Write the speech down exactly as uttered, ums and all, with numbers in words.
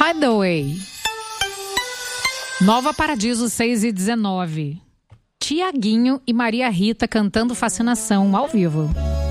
By the way. Nova Paradiso, seis e dezenove. Tiaguinho e Maria Rita cantando Fascinação ao vivo.